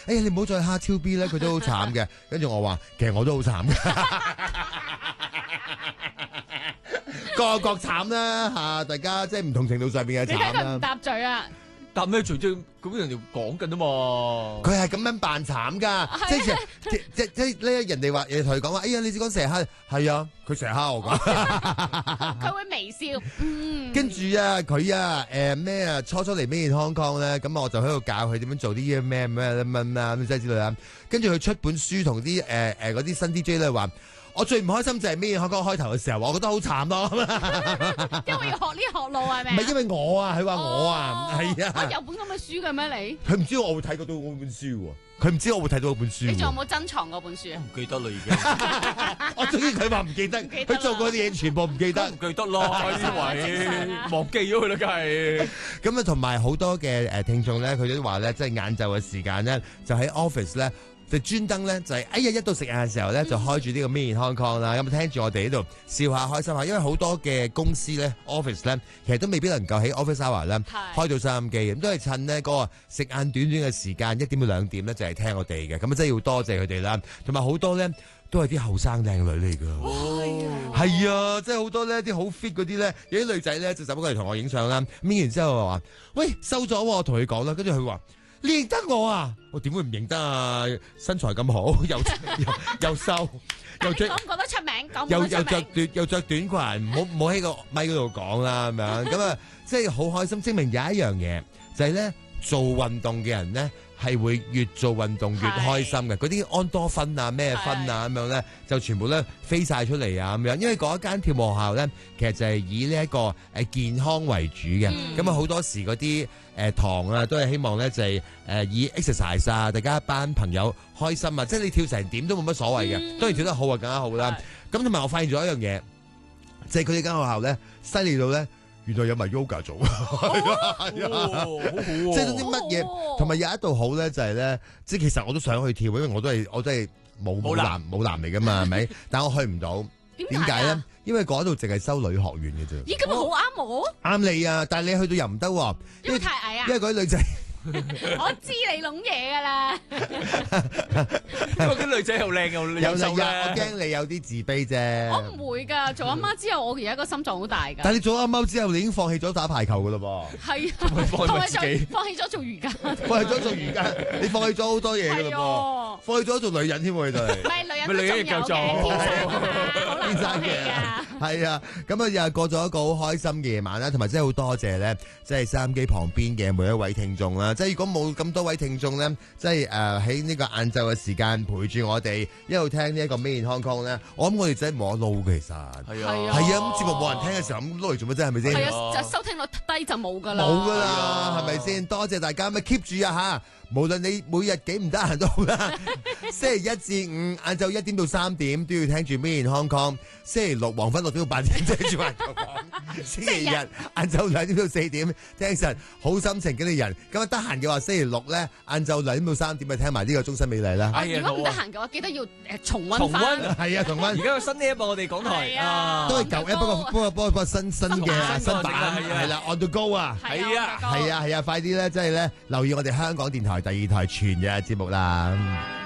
哎呀，你唔好再蝦超 B 咧，佢都好慘嘅。跟住我話，其實我都好慘嘅，各慘啦嚇，大家即係唔同程度上邊嘅你睇慘啦。 佢唔搭嘴啊！ 答咩最啫？咁人哋講緊啊嘛。 佢係咁樣扮慘㗎，即係咧人哋話，人哋同佢講話，哎呀，你只講成日蝦，係啊，佢成日蝦我講。 佢會微笑， 跟住啊，佢啊，咩啊，初嚟咩康康咧，咁我就喺度教佢點樣做啲咩啊，咁即係之類啊。跟住佢出本書同啲嗰啲新 DJ 咧話，我最唔開心就係咩康康開頭嘅時候，我覺得好慘咯。 因為要學呢學路係咪？ 唔係因為我啊，佢話我啊，係啊。 有本咁嘅書嘅咩你？ 佢唔知我會睇到嗰本書喎，佢唔知我會睇到嗰本書。 你仲有冇珍藏嗰本書啊？ 唔記得啦已經。 我總之佢話唔記得，佢做過啲嘢全部唔記得。 唔記得咯，呢位忘記咗佢啦，梗係。 咁啊，同埋好多嘅聽眾咧，佢都話咧，即係晏晝嘅時間咧，就喺 office 咧。就專登咧，就係哎呀，一到食晏嘅時候咧，就開住呢個 Me in Hong Kong 啦，咁聽住我哋呢度笑下開心下，因為好多嘅公司咧 office 咧，其實都未必能夠喺 office hour 咧開到收音機，咁都係趁呢嗰個食晏短短嘅時間，1點到2點咧就係聽我哋嘅，咁啊真係要多謝佢哋啦，同埋好多咧都係啲後生靚女嚟㗎，係啊，即係好多咧啲好 fit 嗰啲咧，有啲女仔咧就走過嚟同我影相啦，搣完之後話：喂，收咗喎，我同佢講啦，跟住佢話。你認得我啊？我點會唔認得啊？身材咁好，又瘦，又着， 講唔講得出名？ 又着短裙，唔好喺個咪嗰度講啦，咁樣咁啊，即係好開心。證明有一樣嘢就係咧，做運動嘅人咧係會越做運動越開心嘅。嗰啲安多酚啊、咩酚啊咁樣咧，就全部咧飛晒出嚟啊咁樣。因為嗰一間跳舞學校咧，其實就係以呢一個健康為主嘅。咁啊好多時嗰啲堂啊，都係希望咧就係以 exercise 啊，大家一班朋友開心啊，即係你跳成點都冇乜所謂嘅。當然跳得好啊，更加好啦。咁同埋我發現咗一樣嘢，即係佢哋間學校咧犀利到咧。原來有埋 yoga 做，係啊，好好，即係總之乜嘢，同埋有一度好咧，就係咧，即係其實我都想去跳，因為我都係冇男嚟噶嘛，係咪？但我去唔到，點解咧？因為嗰度淨係收女學員嘅啫。 咦，咁咪好啱我？ 啱你啊！但係你去到又唔得喎， 因為太矮啊。 因為嗰啲女仔。 我知你諗嘢噶啦， 嗰啲女仔又靚又瘦咧， 我驚你有啲自卑啫。 我唔會噶，做阿媽之後，我而家個心臟好大噶。 但係你做阿媽之後，你已經放棄咗打排球噶啦噃。 係啊，放棄咗做瑜伽， 放棄咗做瑜伽，你放棄咗好多嘢噶啦噃，放棄咗做女人添喎，你真係。 唔係女人都仲有嘅，天生嘅， 係啊，咁啊又過咗一個好開心嘅夜晚啦，同埋真係好多謝咧，即係收音機旁邊嘅每一位聽眾啦。即係如果冇咁多位聽眾咧，即係喺呢個晏晝嘅時間陪住我哋一路聽呢一個 Me in Hong Kong 咧，我諗我哋真係冇得撈嘅，其實係啊，咁節目冇人聽嘅時候咁撈嚟做乜啫？係咪先？ 係啊，就收聽率低就冇噶啦， 冇噶啦，係咪先？多謝大家，咪 keep 住啊嚇！無論你每日幾唔得閒都好啦，星期一至五晏晝1點到3點都要聽住 Me in Hong Kong，星期六黃昏6點到8點聽住環球講，星期日晏晝2點到4點聽實好心情嘅人。咁啊得閒嘅話，星期六咧晏晝2點到3點咪聽埋呢個終身美麗啦。 如果唔得閒嘅話，記得要重溫翻。 係啊，重溫。 而家有新 app 我哋港台啊， 都係舊 app，不過新嘅新版係啦 ，on the go 啊， 係啊， 快啲咧，即係咧留意我哋香港電台第2台全日節目啦。